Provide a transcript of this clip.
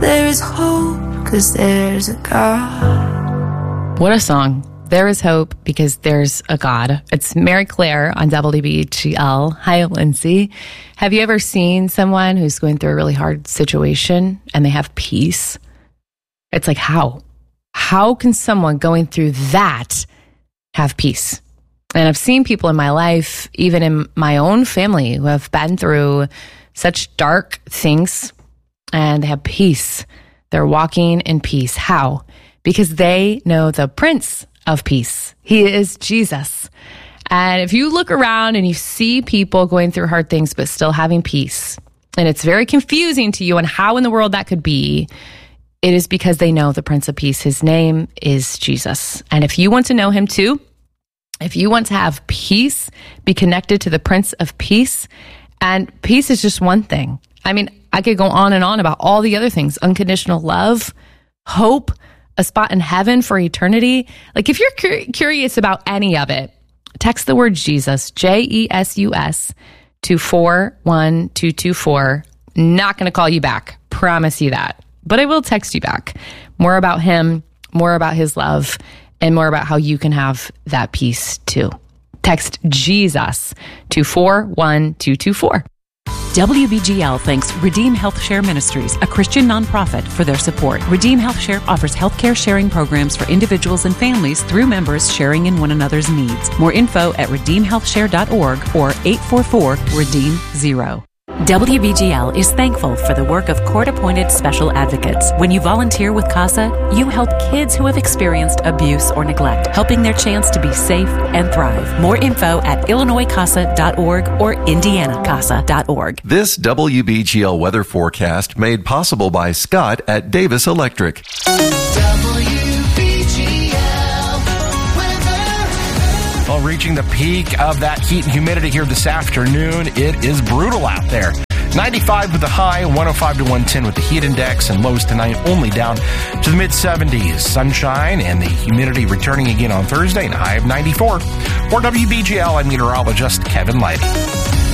there is hope, 'cause there's a God. What a song. There is hope because there's a God. It's Mary Claire on WBGL. Hi, Lindsay. Have you ever seen someone who's going through a really hard situation and they have peace? It's like, how? How can someone going through that have peace? And I've seen people in my life, even in my own family, who have been through such dark things and they have peace. They're walking in peace. How? Because they know the Prince of Peace. He is Jesus. And if you look around and you see people going through hard things but still having peace, and it's very confusing to you on how in the world that could be, it is because they know the Prince of Peace. His name is Jesus. And if you want to know him too, if you want to have peace, be connected to the Prince of Peace. And peace is just one thing. I mean, I could go on and on about all the other things: unconditional love, hope, a spot in heaven for eternity. Like, if you're curious about any of it, text the word Jesus, JESUS, to 41224. Not going to call you back. Promise you that. But I will text you back. More about him, more about his love, and more about how you can have that peace too. Text Jesus to 41224. WBGL thanks Redeem Health Share Ministries, a Christian nonprofit, for their support. Redeem Health Share offers healthcare sharing programs for individuals and families through members sharing in one another's needs. More info at redeemhealthshare.org or 844-REDEEM-0. WBGL is thankful for the work of court-appointed special advocates. When you volunteer with CASA, you help kids who have experienced abuse or neglect, helping their chance to be safe and thrive. More info at illinoiscasa.org or indianacasa.org. This WBGL weather forecast made possible by Scott at Davis Electric. Well, reaching the peak of that heat and humidity here this afternoon. It is brutal out there. 95 with the high, 105 to 110 with the heat index, and lows tonight only down to the mid-70s. Sunshine and the humidity returning again on Thursday, and a high of 94. For WBGL, I'm meteorologist Kevin Leidy.